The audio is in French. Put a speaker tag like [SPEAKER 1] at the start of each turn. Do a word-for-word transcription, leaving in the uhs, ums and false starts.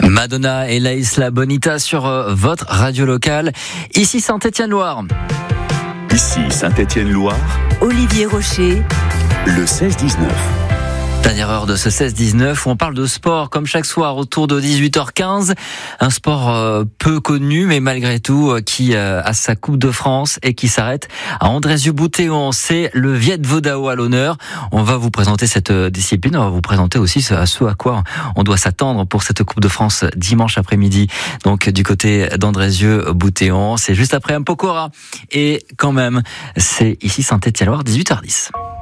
[SPEAKER 1] Madonna et La Isla Bonita sur euh, votre radio locale. Ici Saint-Étienne-Loire.
[SPEAKER 2] Ici Saint-Étienne-Loire.
[SPEAKER 3] Olivier Rocher.
[SPEAKER 2] Le seize dix-neuf.
[SPEAKER 1] Dernière heure de ce seize dix-neuf où on parle de sport comme chaque soir autour de dix-huit heures quinze. Un sport euh, peu connu mais malgré tout euh, qui euh, a sa Coupe de France et qui s'arrête à Andrézieux-Bouthéon. C'est le Viet Vo Dao à l'honneur. On va vous présenter cette euh, discipline. On va vous présenter aussi ce à, ce à quoi on doit s'attendre pour cette Coupe de France dimanche après-midi. Donc du côté d'Andrézieux-Bouthéon. C'est juste après un Pokora. Et quand même, c'est ici Saint-Étienne-Loire, dix-huit heures dix.